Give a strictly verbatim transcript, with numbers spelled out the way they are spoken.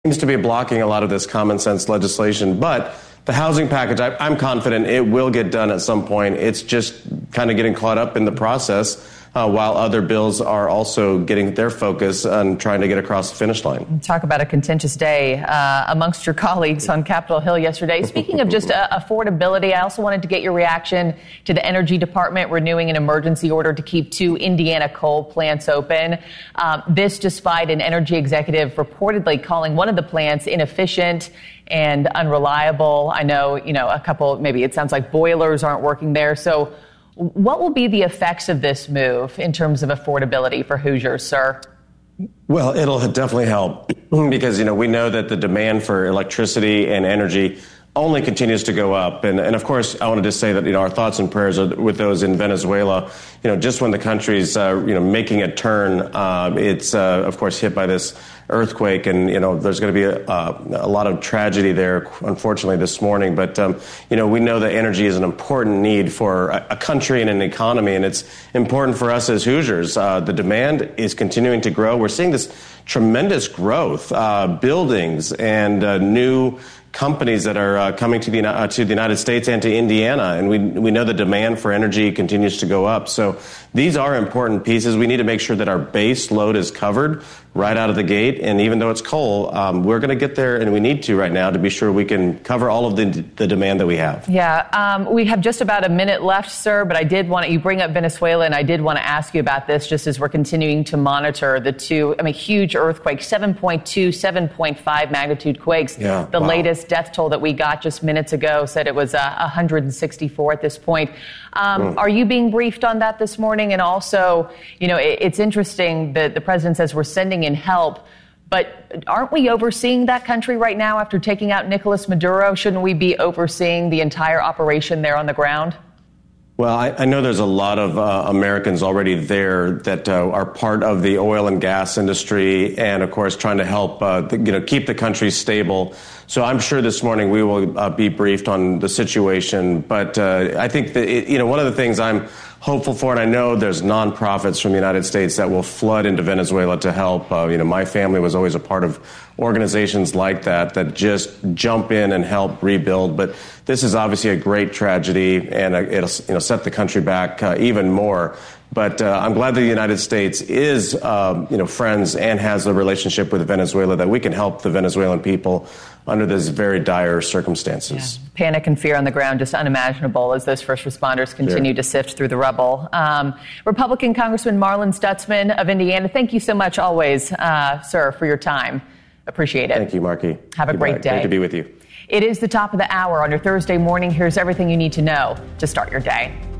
seems to be blocking a lot of this common sense legislation. But the housing package, I, I'm confident it will get done at some point. It's just kind of getting caught up in the process. Uh, while other bills are also getting their focus on trying to get across the finish line. Talk about a contentious day uh, amongst your colleagues on Capitol Hill yesterday. Speaking of just uh, affordability, I also wanted to get your reaction to the Energy Department renewing an emergency order to keep two Indiana coal plants open. Um, this despite an energy executive reportedly calling one of the plants inefficient and unreliable. I know, you know, a couple, maybe it sounds like boilers aren't working there. So what will be the effects of this move in terms of affordability for Hoosiers, sir? Well, it'll definitely help because, you know, we know that the demand for electricity and energy only continues to go up. And, and of course, I wanted to say that, you know, our thoughts and prayers are with those in Venezuela. You know, just when the country's, uh, you know, making a turn, uh, it's, uh, of course, hit by this earthquake. And, you know, there's going to be a, uh, a lot of tragedy there, unfortunately, this morning. But, um, you know, we know that energy is an important need for a, a country and an economy. And it's important for us as Hoosiers. Uh, the demand is continuing to grow. We're seeing this tremendous growth, uh, buildings and uh, new companies that are uh, coming to the uh, to the United States and to Indiana, and we we know the demand for energy continues to go up. So these are important pieces. We need to make sure that our base load is covered right out of the gate. And even though it's coal, um, we're going to get there, and we need to right now to be sure we can cover all of the the demand that we have. Yeah, um, we have just about a minute left, sir. But I did want to, you bring up Venezuela, and I did want to ask you about this just as we're continuing to monitor the two, I mean, huge earthquakes, seven point two, seven point five magnitude quakes. Yeah, the wow. latest death toll that we got just minutes ago said it was uh, one hundred sixty-four at this point. Um, mm. Are you being briefed on that this morning? And also, you know, it, it's interesting that the president says we're sending in help, but aren't we overseeing that country right now after taking out Nicolas Maduro? Shouldn't we be overseeing the entire operation there on the ground? Well, I, I know there's a lot of uh, Americans already there that uh, are part of the oil and gas industry and, of course, trying to help, uh, the, you know, keep the country stable. So I'm sure this morning we will uh, be briefed on the situation. But uh, I think that, it, you know, one of the things I'm hopeful for, and I know there's nonprofits from the United States that will flood into Venezuela to help. Uh, you know, my family was always a part of organizations like that that just jump in and help rebuild. But this is obviously a great tragedy, and uh, it'll, you know, set the country back uh, even more. But uh, I'm glad that the United States is, uh, you know, friends and has a relationship with Venezuela that we can help the Venezuelan people under these very dire circumstances. Yeah. Panic and fear on the ground, just unimaginable as those first responders continue sure. to sift through the rubble. Um, Republican Congressman Marlin Stutzman of Indiana, thank you so much always, uh, sir, for your time. Appreciate it. Thank you, Marky. Have a you great back. day. Great to be with you. It is the top of the hour on your Thursday morning. Here's everything you need to know to start your day.